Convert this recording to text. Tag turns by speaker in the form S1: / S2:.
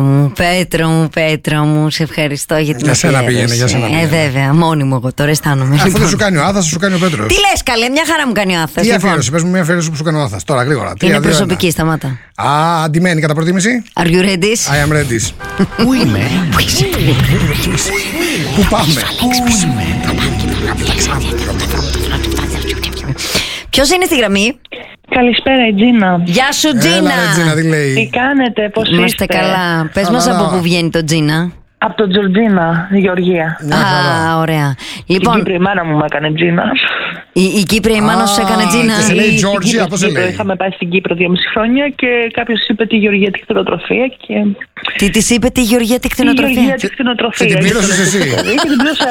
S1: Πέτρο μου, σε ευχαριστώ για την
S2: αφιέρωση. Για σένα πήγαινε.
S1: Βέβαια, μόνη μου εγώ τώρα αισθάνομαι.
S2: Αυτό δεν σου κάνει ο Άθας, σου κάνει ο Πέτρος.
S1: Τι λες καλέ, μια χαρά μου κάνει ο Άθας.
S2: Τι αφιέρωση, πες μου μια αφιέρωση που σου κάνει ο Άθας. Τώρα γρήγορα.
S1: Είναι προσωπική, σταμάτα.
S2: Αντιμένη κατά προτίμηση.
S1: Are you ready?
S2: I am ready.
S3: Πού είμαι?
S2: Πού πάμε?
S1: Ποιος είναι στη γραμμή?
S4: Καλησπέρα, η Τζίνα.
S1: Γεια σου, Τζίνα.
S2: Έλα, Τζίνα, τι λέει?
S4: Τι κάνετε, πώς είστε?
S1: Είμαστε καλά. Πες μας από πού βγαίνει το Τζίνα.
S4: Από το Τζορτζίνα, Γεωργία.
S1: Α, ωραία. Λοιπόν,
S4: η Κύπρια η μάνα μου έκανε Τζίνα.
S1: Η Κύπρια η μάνα σου έκανε Τζίνα.
S2: Και σε λέει Τζόρτζια, πώς σε λέει?
S4: Είχαμε πάει στην Κύπρο 2,5 χρόνια και κάποιος είπε τη γεωργιατική κτηνοτροφία. Και...
S1: Τι της είπε τη γεωργιατική κτηνοτροφία?
S4: Η γεωργιατική κτηνοτροφία.
S2: Και την πλήρωσες εσύ?
S4: Και την πλήρωσα